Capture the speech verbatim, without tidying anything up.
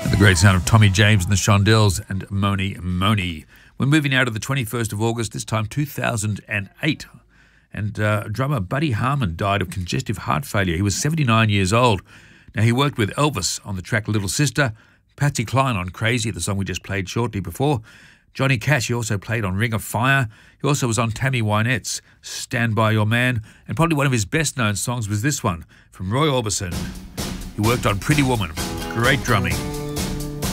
The great sound of Tommy James and the Shondells and Moni Moni. We're moving out to the twenty-first of August, this time two thousand eight. And uh, drummer Buddy Harman died of congestive heart failure. He was seventy-nine years old. Now, he worked with Elvis on the track Little Sister, Patsy Cline on Crazy, the song we just played shortly before. Johnny Cash, he also played on Ring of Fire. He also was on Tammy Wynette's Stand By Your Man. And probably one of his best-known songs was this one from Roy Orbison. He worked on Pretty Woman. Great drumming.